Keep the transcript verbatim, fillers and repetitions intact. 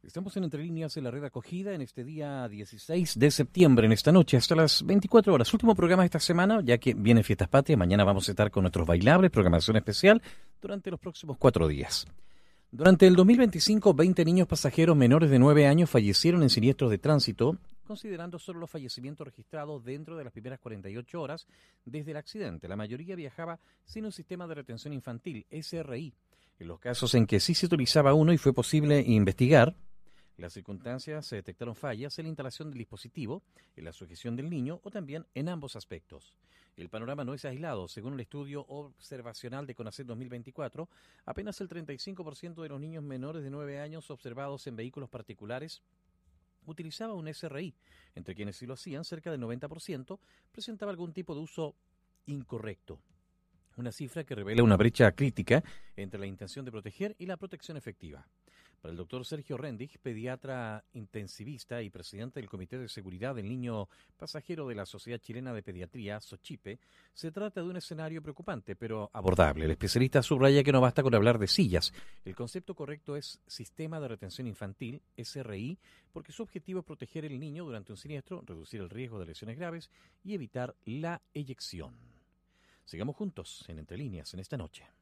Estamos en Entre Líneas en la red acogida en este día dieciséis de septiembre, en esta noche, hasta las veinticuatro horas. Último programa de esta semana, ya que vienen fiestas patrias. Mañana vamos a estar con nuestros bailables, programación especial, durante los próximos cuatro días. Durante el dos mil veinticinco, veinte niños pasajeros menores de nueve años fallecieron en siniestros de tránsito, considerando solo los fallecimientos registrados dentro de las primeras cuarenta y ocho horas desde el accidente. La mayoría viajaba sin un sistema de retención infantil, S R I. En los casos en que sí se utilizaba uno y fue posible investigar las circunstancias, se detectaron fallas en la instalación del dispositivo, en la sujeción del niño o también en ambos aspectos. El panorama no es aislado. Según el estudio observacional de CONACYT dos mil veinticuatro, apenas el treinta y cinco por ciento de los niños menores de nueve años observados en vehículos particulares utilizaba un S R I. Entre quienes sí lo hacían, cerca del noventa por ciento presentaba algún tipo de uso incorrecto. Una cifra que revela una brecha crítica entre la intención de proteger y la protección efectiva. Para el doctor Sergio Rendig, pediatra intensivista y presidente del Comité de Seguridad del Niño Pasajero de la Sociedad Chilena de Pediatría, SOCHIPE, se trata de un escenario preocupante, pero abordable. El especialista subraya que no basta con hablar de sillas. El concepto correcto es Sistema de Retención Infantil, S R I, porque su objetivo es proteger al niño durante un siniestro, reducir el riesgo de lesiones graves y evitar la eyección. Sigamos juntos en Entre Líneas en esta noche.